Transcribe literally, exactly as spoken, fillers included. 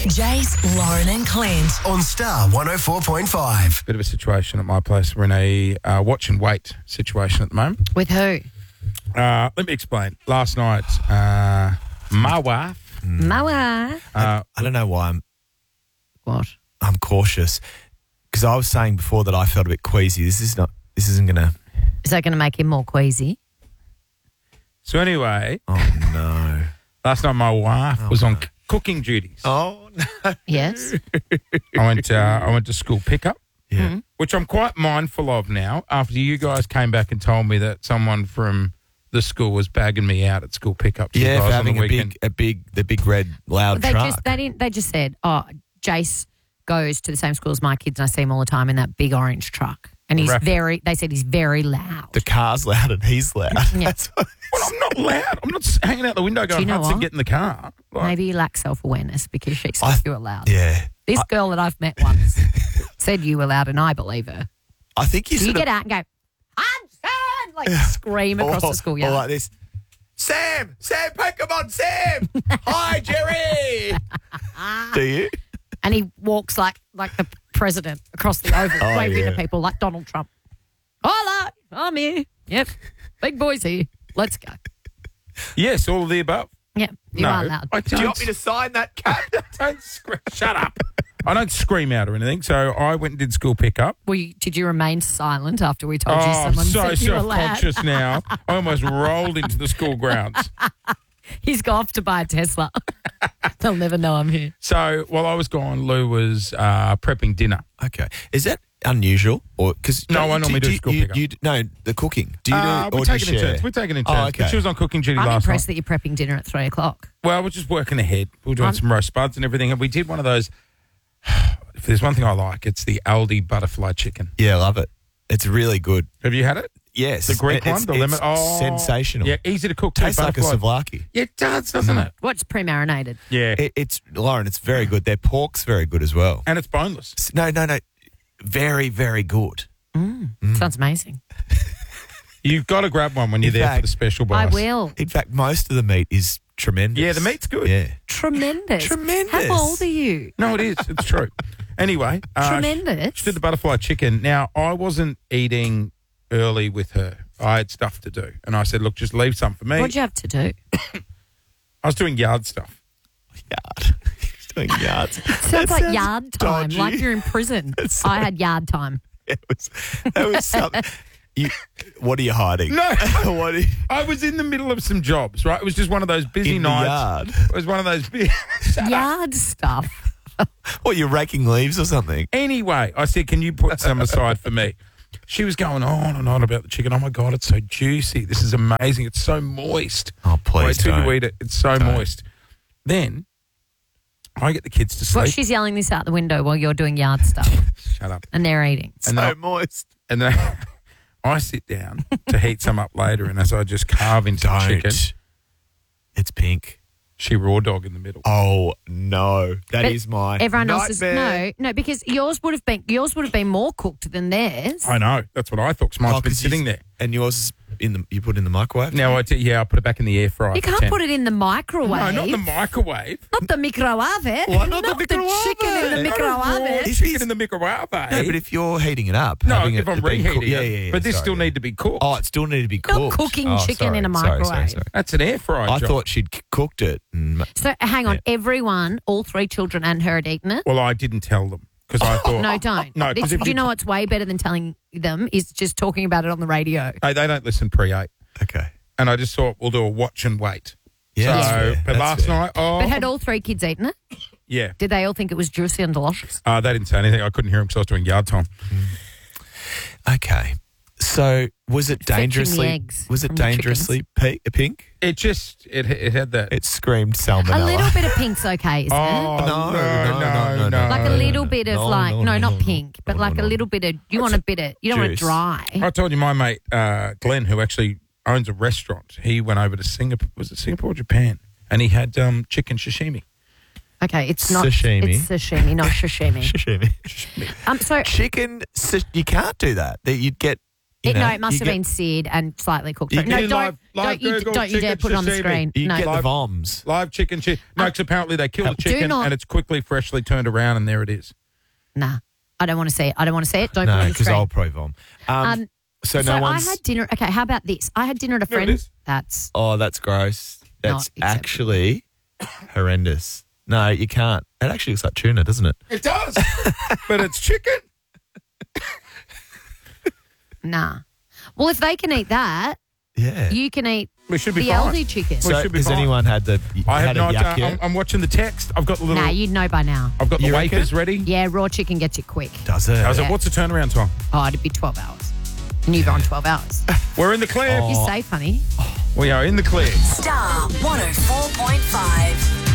Jace, Lauren and Clint. On Star one oh four point five. Bit of a situation at my place. We're in a uh, watch and wait situation at the moment. With who? Uh, let me explain. Last night, uh, my wife. My wife. Uh, I don't know why I'm What? I'm cautious because I was saying before that I felt a bit queasy. This is not. This isn't gonna. Is that going to make him more queasy? so anyway, Oh no. last night my wife Oh, was on no. c- cooking duties. Oh no. Yes. I went. Uh, I went to school pickup, Yeah. which I'm quite mindful of now. After you guys came back and told me that someone from the school was bagging me out at school pickup. to you Yeah, guys for on having the a weekend. big, a big, the big red loud they truck. just they didn't. They just said, "Oh, Jace goes to the same school as my kids, and I see him all the time in that big orange truck." And he's Rapid. very. They said he's very loud. the car's loud and he's loud. Yeah. That's what, Well, I'm not loud. I'm not s- hanging out the window going, you know Hudson, what? get in the car. Like, Maybe you lack self awareness because she said I- you were loud. yeah. This I, girl that I've met once said you were loud, and I believe her. I think you So you sort get of out and go, Hudson! Like scream across or, the schoolyard. or like this. Sam, Sam, Pokemon, Sam. Hi, Jerry. Do you? And he walks like like the president across the oval, Oh, waving yeah. to people like Donald Trump. Hola, I'm here. Yep, big boy's here. Let's go. yes, all of the above. Yep, you no, are loud. I Do you don't, want me to sign that cap? don't scream. Shut up. I don't scream out or anything. So I went and did school pickup. Were you, did you remain silent after we told you Oh, I'm someone so said you were loud? self-conscious now. I almost rolled into the school grounds. He's gone off to buy a Tesla. They'll never know I'm here. So while I was gone, Lou was uh, prepping dinner. Okay. Is that unusual? Or because No, I normally do you, school you, pickup. you, No, the cooking. Do you Uh, do we're or do you taking in share? turns. We're taking in Oh, turns. okay. But she was on cooking duty I'm last impressed night. that you're prepping dinner at three o'clock. Well, we're just working ahead. We were doing I'm- some roast buds and everything. And we did one of those. If there's one thing I like, it's the Aldi butterfly chicken. Yeah, I love it. It's really good. Have you had it? Yes. The Greek it's, one, the it's lemon. Oh, sensational. Yeah, easy to cook. too, Tastes like a butterfly. souvlaki. Yeah, it does, doesn't it? What's pre-marinated? Yeah. It, it's, Lauren, it's very good. Their pork's very good as well. and it's boneless. S- No, no, no. Very, very good. Sounds amazing. You've got to grab one when you're In there for fact, the special I price. will. In fact, most of the meat is tremendous. Yeah, the meat's good. Yeah. Tremendous. Tremendous. How old are you? No, it is. It's true. Anyway. Uh, Tremendous. She did the butterfly chicken. Now, I wasn't eating early with her. I had stuff to do. And I said, look, just leave some for me. What'd you have to do? I was doing yard stuff. Yard. He's doing yards. Sounds That like sounds yard time, dodgy. like you're in prison. That I had yard time. It was, that was something. You, what are you hiding? No. what are you, I was in the middle of some jobs, right? It was just one of those busy in the nights. yard? It was one of those big... Yard stuff. What, you're raking leaves or something? Anyway, I said, can you put some aside for me? She was going on and on about the chicken. Oh, my God, it's so juicy. This is amazing. It's so moist. Oh, please Wait till don't. you eat it. It's so Don't. moist. Then I get the kids to What, sleep. she's yelling this out the window while you're doing yard stuff Shut up. and they're eating. And So then I- moist. And then I sit down to heat some up later, and as I just carve into the Don't. chicken, It's pink. she raw dog in the middle. Oh, no. That But is my Everyone else's nightmare. no, no, because yours would have been yours would have been more cooked than theirs. I know. That's what I thought. 'Cause mine's Oh, been 'cause you- sitting there. And yours is in the, you put it in the microwave? Now, I t- yeah, I put it back in the air fryer. You can't put it in the microwave. No, not in the microwave. Not the microwave. Why not the the microwave? chicken in the Not Not a raw microwave. Is chicken this- in the microwave. No, but if you're heating it up. No, having if it I'm being reheating cooked- it. yeah, yeah, yeah. But this sorry, still yeah. need to be cooked. Oh, it still need to be Not cooked. cooking Oh, chicken sorry, in a sorry, sorry, microwave. sorry. That's an air fryer I job. thought she'd c- cooked it. And, So hang on, Yeah. everyone, all three children and her had eaten it. Well, I didn't tell them because I thought... No, don't. No, It's- 'cause if do you know what's way better than telling them is just talking about it on the radio. Hey, they don't listen pre-eight. okay. And I just thought we'll do a watch and wait. Yeah, so, that's fair. but That's last fair. night, oh, But had all three kids eaten it? yeah. Did they all think it was juicy and delicious? Uh, they didn't say anything. I couldn't hear them because I was doing yard time. Okay. So was it Fetching the dangerously? eggs Was it from the dangerously pi- pink? It just, it, it had that. It screamed salmonella. A little bit of pink's okay, isn't oh, it? No, no, no, no, no, no. Like a little bit of no, like, no, no, no, not no, pink, but no, like no, a no. little bit of, you want a bit of, you don't want it Juice. dry. I told you my mate, uh, Glenn, who actually owns a restaurant, he went over to Singapore, was it Singapore or Japan? And he had um, chicken sashimi. Okay, it's not Sashimi. It's sashimi, not sashimi. Sashimi. um, so Chicken, sa- you can't do that. That you'd get It, know, no, it must you have get- been seared and slightly cooked. You through. No, get don't, live- live don't, you, Google don't you dare chicken put it on the sashimi. screen. You no. get the Live- voms. Live chicken cheese. No, because apparently they kill the Do chicken not- and it's quickly, freshly turned around, and there it is. Nah, I don't want to see it. I don't want to see it. Don't put it No, on the because screen. I'll pro vom. Um, Um, so so no I one's. had dinner. Okay, how about this? I had dinner at a There it friend. is. That's Oh, that's gross. That's Not acceptable. actually horrendous. No, you can't. It actually looks like tuna, doesn't it? It does, but it's chicken. nah. Well, if they can eat that, Yeah. you can eat We should be the fine. Aldi chicken. We so should be has fine. anyone had the? I had have not. a yuck Uh, yet? I'm, I'm watching the text. I've got the little. Nah, you'd know by now. I've got the You wafers reckon? ready. Yeah, raw chicken gets you quick. Does it? How's it? Yeah. What's the turnaround time? Oh, it'd be twelve hours. And you've gone twelve hours. We're in the clear. Oh. You're safe, honey. We are in the clear. Star one oh four point five.